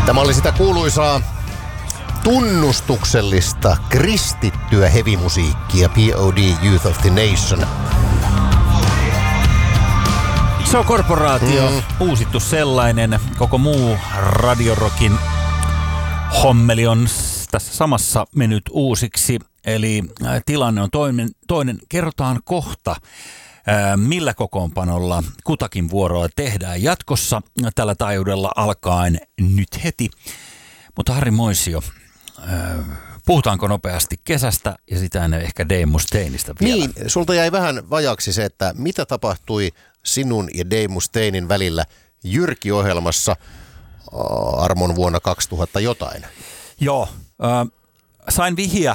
Tämä oli sitä kuuluisaa tunnustuksellista kristittyä hevimusiikkia, POD, Youth of the Nation. Se on korporaatio, uusittu sellainen. Koko muu radiorokin hommeli on tässä samassa mennyt uusiksi. Eli tilanne on toinen. Kerrotaan kohta, millä kokoonpanolla kutakin vuoroa tehdään jatkossa tällä taajuudella alkaen nyt heti. Mutta Harri Moisio, puhutaanko nopeasti kesästä ja sitä ennen ehkä Dave Mustaineista vielä? Niin, sulta jäi vähän vajaksi se, että mitä tapahtui sinun ja Dave Mustainen välillä Jyrki-ohjelmassa armon vuonna 2000 jotain. Joo, sain vihja.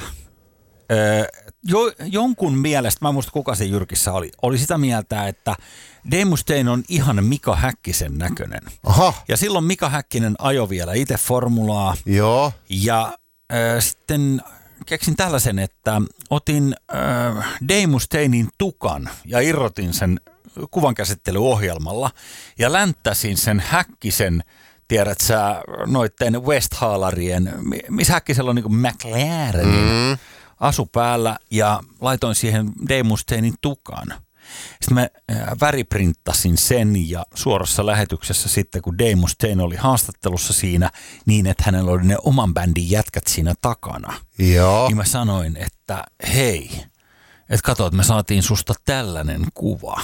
Jonkun mielestä, mä en muista kuka se Jyrkissä oli sitä mieltä, että Dave Mustaine on ihan Mika Häkkisen näköinen. Aha. Ja silloin Mika Häkkinen ajoi vielä itse formulaa. Joo. Ja sitten keksin tällaisen, että otin Dave Mustainin tukan ja irrotin sen kuvankäsittelyohjelmalla ja länttäsin sen Häkkisen, tiedät sä, noitten Westhalarien, missä Häkkisellä on niin kuin McLarenin asu päällä ja laitoin siihen Dave Mustainin tukan. Sitten mä väriprinttasin sen ja suorassa lähetyksessä sitten, kun Dave Mustaine oli haastattelussa siinä niin, että hänellä oli ne oman bändin jätkät siinä takana. Joo. Niin mä sanoin, että hei, että kato, että me saatiin susta tällainen kuva.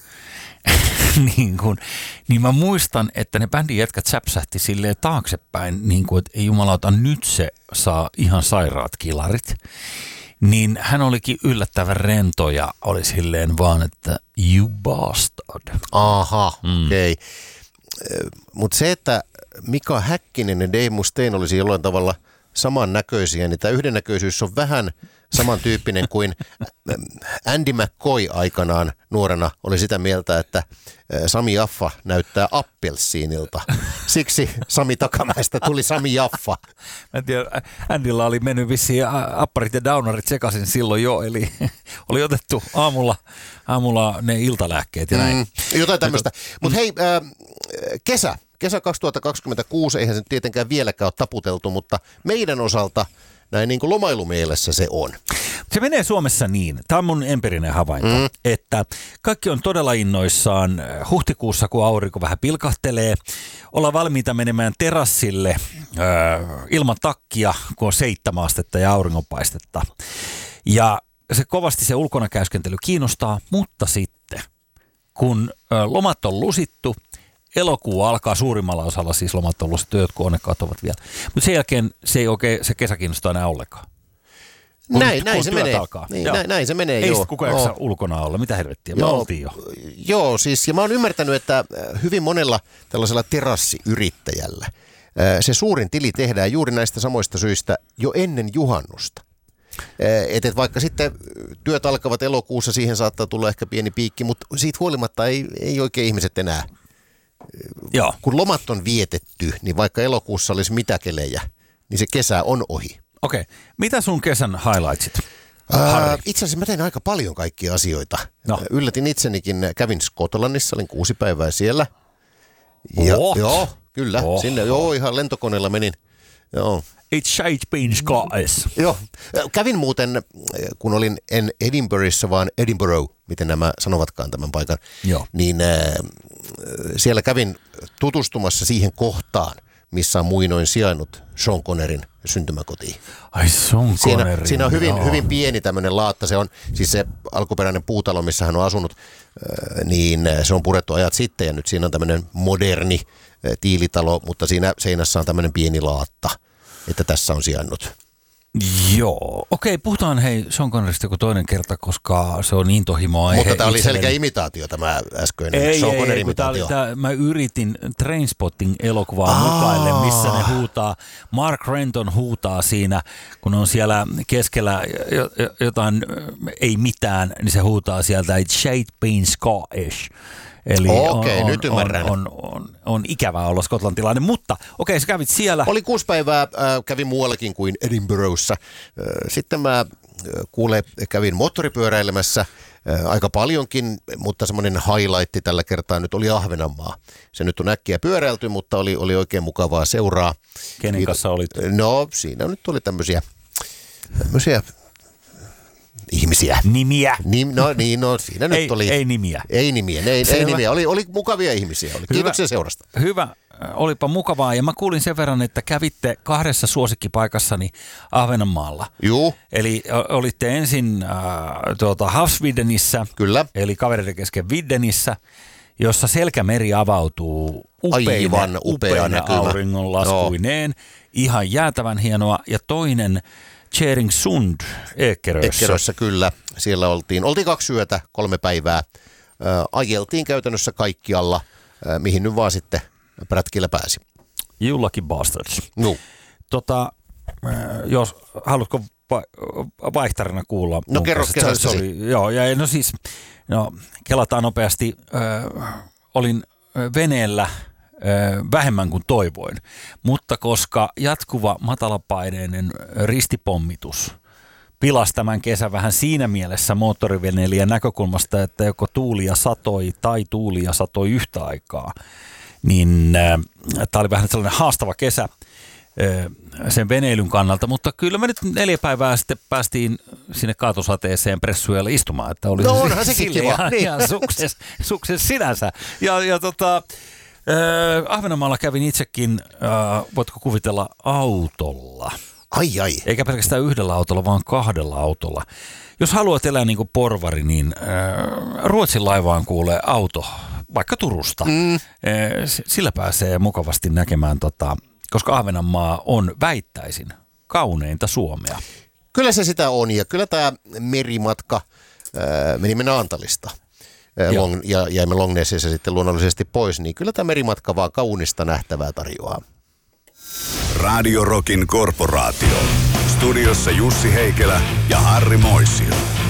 niin mä muistan, että ne bändin jätkät säpsähti silleen taaksepäin, niin kuin, että ei jumalauta, nyt se saa ihan sairaat kilarit. Niin hän olikin yllättävän rento ja oli silleen vaan, että you bastard. Aha, okei. Mutta se, että Mika Häkkinen ja Dave Mustaine olisi jollain tavalla samannäköisiä, niin tämä yhdennäköisyys on vähän samantyyppinen kuin Andy McCoy aikanaan nuorena oli sitä mieltä, että Sami Jaffa näyttää appelsiinilta. Siksi Sami Takamäestä tuli Sami Jaffa. Mä en tiedä, Andylla oli mennyt vissiin apparit ja downarit sekaisin silloin jo, eli oli otettu aamulla ne iltalääkkeet ja näin. Jotain tämmöistä. Mutta hei, kesä 2026, eihän se tietenkään vieläkään ole taputeltu, mutta meidän osalta näin niin kuin lomailumielessä se on. Se menee Suomessa niin, tämä on mun empiirinen havainto, että kaikki on todella innoissaan huhtikuussa, kun aurinko vähän pilkahtelee. Ollaan valmiita menemään terassille ilman takkia, kun on 7 astetta ja auringonpaistetta. Ja kovasti se ulkona käyskentely kiinnostaa, mutta sitten kun lomat on lusittu, elokuu alkaa suurimmalla osalla, siis lomat on lusittu, jotkut onnekkaat ovat vielä. Mutta sen jälkeen se kesä kiinnostaa enää ollenkaan. Näin se menee. Näin se menee, ei kukaan jaksa ulkona olla. Mitä helvettiä? Me oltiin jo. Joo, siis ja mä oon ymmärtänyt, että hyvin monella tällaisella terassiyrittäjällä se suurin tili tehdään juuri näistä samoista syistä jo ennen juhannusta. Et vaikka sitten työt alkavat elokuussa, siihen saattaa tulla ehkä pieni piikki, mutta siitä huolimatta ei oikein ihmiset enää. Joo. Kun lomat on vietetty, niin vaikka elokuussa olisi mitä kelejä, niin se kesä on ohi. Okei. Mitä sun kesän highlightsit? Itse asiassa mä tein aika paljon kaikkia asioita. No. Yllätin itsenikin, kävin Skotlannissa, olin 6 päivää siellä. Joo, kyllä. Sinne ihan lentokoneella menin. Joo. It's been Scottish. Joo. Kävin muuten, kun olin en Edinburghissa, vaan Edinburgh, miten nämä sanovatkaan tämän paikan, niin siellä kävin tutustumassa siihen kohtaan, missä on muinoin sijainnut Sean Connerin syntymäkotiin. Ai Sean Connerin. Siinä on hyvin pieni tämmöinen laatta. Se on siis se alkuperäinen puutalo, missä hän on asunut, niin se on purettu ajat sitten ja nyt siinä on tämmöinen moderni tiilitalo, mutta siinä seinässä on tämmöinen pieni laatta, että tässä on sijainnut. Joo. Okei, puhutaan Sean Connerista joku toinen kerta, koska se on intohimoa aihe. Mutta tämä oli selkeä imitaatio, tämä äskeinen Sean Connerin imitaatio. Mä yritin Trainspotting-elokuvaa mukaille, missä ne huutaa, Mark Renton huutaa siinä, kun on siellä keskellä jotain, ei mitään, niin se huutaa sieltä, it's been Scottish. Eli nyt ymmärrän. On ikävää olla skotlantilainen, mutta sä kävit siellä. Oli 6 päivää, kävin muuallakin kuin Edinburghissa. Sitten mä kävin moottoripyöräilemässä aika paljonkin, mutta semmoinen highlight tällä kertaa nyt oli Ahvenanmaa. Se nyt on äkkiä pyöräilty, mutta oli oikein mukavaa seuraa. Kenen kanssa olit? No siinä nyt oli tämmöisiä ihmisiä. Nimiä? Siinä nyt oli. Ei nimiä. Ei nimiä. Oli mukavia ihmisiä. Kiitoksia seurasta. Hyvä. Olipa mukavaa. Ja mä kuulin sen verran, että kävitte 2 suosikkipaikassani Ahvenanmaalla. Juu. Eli olitte ensin Havsvidenissä. Kyllä. Eli kavereiden kesken Viddenissä, jossa selkämeri avautuu upeana auringonlaskuineen. No. Ihan jäätävän hienoa. Ja toinen Tjäringsund Ekerössä. Kyllä. Siellä oltiin 2 yötä, 3 päivää. Ajeltiin käytännössä kaikkialla, mihin nyt vaan sitten prätkillä pääsi. You lucky bastards. No. Jos haluatko vaihtarina kuulla? No kerro kesästäsi. Kelataan nopeasti. Olin veneellä vähemmän kuin toivoin, mutta koska jatkuva matalapaineinen ristipommitus pilasi tämän kesän vähän siinä mielessä moottoriveneilijän näkökulmasta, että joko tuulia satoi tai tuulia satoi yhtä aikaa, niin tämä oli vähän sellainen haastava kesä sen veneilyn kannalta, mutta kyllä me nyt 4 päivää sitten päästiin sinne kaatosateeseen Pressuelle istumaan, että oli onhan sekin kiva. Ihan sukses sinänsä. Ahvenanmaalla kävin itsekin, voitko kuvitella, autolla. Ai. Eikä pelkästään 1 autolla, vaan 2 autolla. Jos haluat elää niin kuin porvari, niin Ruotsin laivaan kuulee auto, vaikka Turusta. Sillä pääsee mukavasti näkemään, koska Ahvenanmaa on, väittäisin, kauneinta Suomea. Kyllä se sitä on, ja kyllä tämä merimatka menimme Naantalista. Ja jäimme Longnessissa sitten luonnollisesti pois, niin kyllä tämä merimatka vaan kaunista nähtävää tarjoaa. Radio Rockin korporaatio. Studiossa Jussi Heikelä ja Harri Moisio.